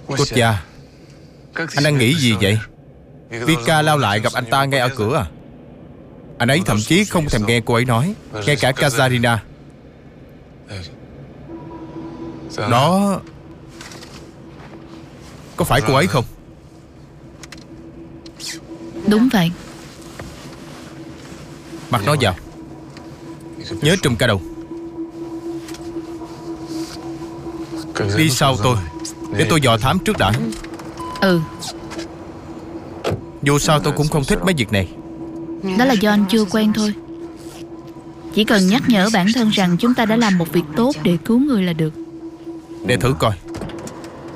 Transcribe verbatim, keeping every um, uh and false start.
Cốt gia, anh đang nghĩ gì vậy? Vika lao lại gặp anh ta ngay ở cửa à? Anh ấy thậm chí không thèm nghe cô ấy nói. Ngay cả Kazarina. Đó, có phải cô ấy không? Đúng vậy. Mặc nó vào. Nhớ trùm cả đầu. Đi sau tôi, để tôi dò thám trước đã. Ừ. Dù sao tôi cũng không thích mấy việc này. Đó là do anh chưa quen thôi. Chỉ cần nhắc nhở bản thân rằng chúng ta đã làm một việc tốt để cứu người là được. Để thử coi.